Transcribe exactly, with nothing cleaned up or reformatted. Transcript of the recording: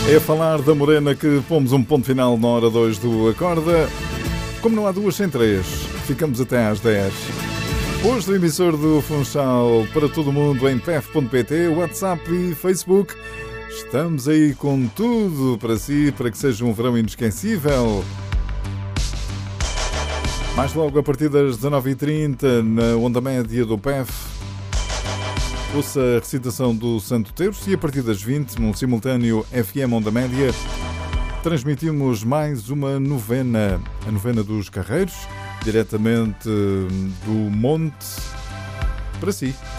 É a falar da Morena que pomos um ponto final na hora dois do Acorda. Como não há duas sem três, ficamos até às dez. Hoje do emissor do Funchal para todo o mundo em p f ponto p t, WhatsApp e Facebook. Estamos aí com tudo para si, para que seja um verão inesquecível. Mais logo a partir das dezanove e trinta na onda média do P E F. Ouça a recitação do Santo Terço e a partir das vinte, num simultâneo F M Onda Média, transmitimos mais uma novena, a novena dos Carreiros, diretamente do Monte, para si.